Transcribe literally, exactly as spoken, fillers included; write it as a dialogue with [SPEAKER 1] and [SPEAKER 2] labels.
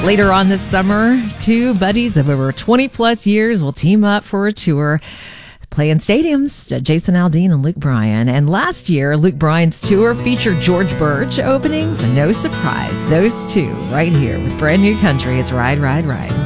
[SPEAKER 1] Later on this summer, two buddies of over twenty plus years will team up for a tour. Play in stadiums, Jason Aldean and Luke Bryan. And last year, Luke Bryan's tour featured George Birch openings. And no surprise, those two right here with brand new country. It's Ride, Ride, Ride.